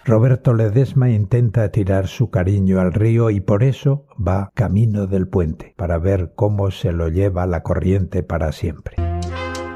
Roberto Ledesma intenta tirar su cariño al río y por eso va camino del puente, para ver cómo se lo lleva la corriente para siempre.